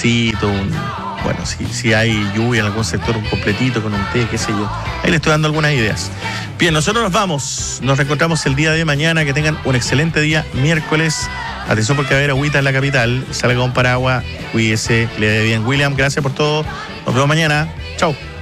cafecito, bueno, si hay lluvia en algún sector, un completito con un té, qué sé yo. Ahí le estoy dando algunas ideas. Bien, nosotros nos vamos. Nos reencontramos el día de mañana. Que tengan un excelente día, miércoles. Atención porque va a haber agüita en la capital. Salga con paraguas, cuídese, le dé bien. William, gracias por todo. Nos vemos mañana. Chau.